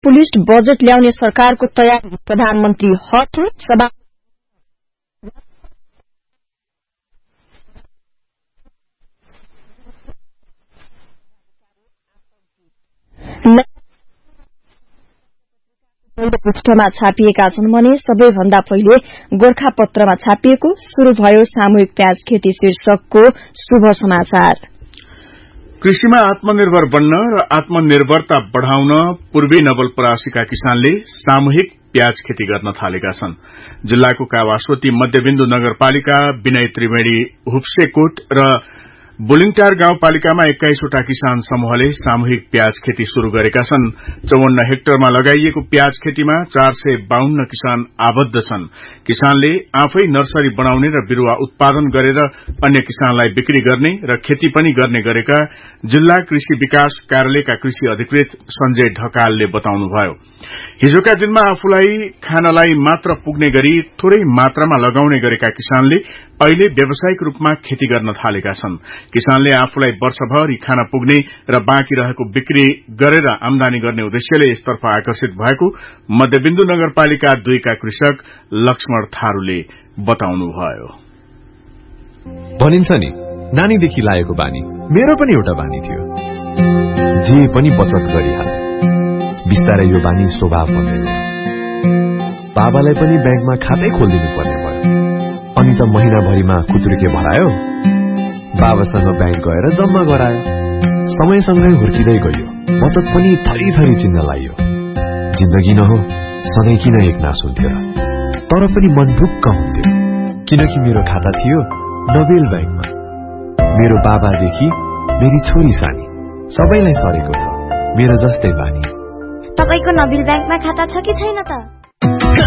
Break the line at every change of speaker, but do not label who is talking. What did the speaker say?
Populist budget ल्याउने सरकारको तयारी प्रधानमन्त्री हट सभा पृष्ठमा छापिएका छन् भने सबैभन्दा पहिले गोरखापत्रमा छापिएको शुरू भयो सामूहिक प्याज खेती शीर्षकको शुभ समाचार।
कृषिमा आत्मनिर्भर बन्न र आत्मनिर्भरता बढ़ाउन पूर्वी नवलपरासीका किसानले सामूहिक प्याज खेती गर्न थालेका छन्। जिल्लाको कावासोती मध्यबिन्दु नगरपालिका विनय त्रिवेणी हुप्सेकोट र बुलिङटार गाउँपालिकामा 21वटा किसान समूहले सामूहिक प्याज खेती शुरू गरेका छन्। 54 हेक्टरमा लगाइएको प्याज खेतीमा 452 किसान आबद्ध छन्। किसानले आफै नर्सरी बनाउने र बिरूवा उत्पादन गरेर अन्य किसानलाई बिक्री गर्ने र खेती पनि गर्ने गरेका जिल्ला कृषि विकास कार्यालयका कृषि अधिकृत संजय ढकालले बताउनुभयो। हिजोका दिनमा आफूलाई खानलाई मात्र पुग्ने गरी थोरै मात्रामा लगाउने गरेका किसानले अहिले व्यावसायिक रूपमा खेती गर्न थालेका छन्। किसानले आफूलाई वर्षभरि खान पुग्ने र बाँकी रहेको बिक्री गरेर आमदानी गर्ने उद्देश्यले यसतर्फ आकर्षित भएको मध्यबिन्दु नगरपालिका 2 का कृषक लक्ष्मण थारूले बताउनुभयो।
भनिन्छ नि नानीदेखि लागेको बानी मेरो पनि एउटा बानी थियो, जे पनि बचत गरिहाल्ने। बिस्तारै यो बानी स्वभाव बन्दै गयो। बाबालाई पनि ब्याङ्कमा खातै खोलिदिनु पर्ने भयो। अनि त महिनाभरिमा खुत्रुके भरायो, बाबासँग ब्याङ्क गएर जम्मा गरायो। समयसँगै हुर्किँदै गयो, बचत पनि थरी थरी चिन्न लाग्यो। जिन्दगी न हो सधैँ किन एक नास हुन्थ्यो र, तर पनि मन ढुक्क हुन्थ्यो किनकि मेरो खाता थियो नोबेल ब्याङ्कमा। मेरो बाबादेखि मेरी छोरी सानी सबैलाई सरेको छ मेरो जस्तै बानी।
तपाईको नोबेल ब्याङ्कमा खाता छ कि छैन त?